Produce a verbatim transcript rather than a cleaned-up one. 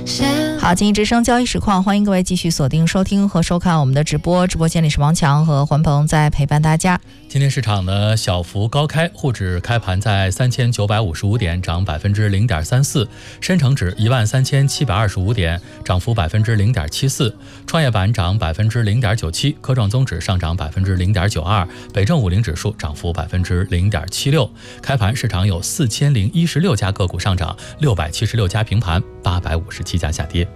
好，经济之声交易实况，欢迎各位继续锁定收听和收看我们的直播。直播间里是王强和环鹏在陪伴大家。 今天市场呢小幅高开，沪指开盘在三千九百五十五点，涨百分之零点三四；深成指一万三千七百二十五点，涨幅百分之零点七四；创业板涨百分之零点九七，科创综指上涨百分之零点九二，北证五零指数涨幅百分之零点七六。开盘市场有四千零一十六家个股上涨，六百七十六家平盘，八百五十七家下跌。